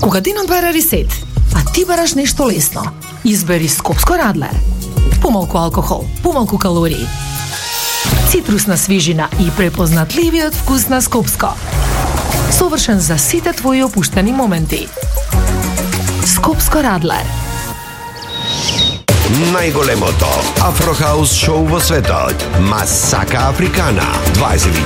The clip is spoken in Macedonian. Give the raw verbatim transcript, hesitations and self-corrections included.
Кога денот бара ресет, а ти бараш нешто лесно, избери Скопско Радлер. Помалку алкохол, помалку калории. Цитрусна свежина и препознатливиот вкус на Скопско. Совршен за сите твои опуштени моменти. Скопско Радлер. Најголемото Афрохаус шоу во светот, Масака Африкана, дваесет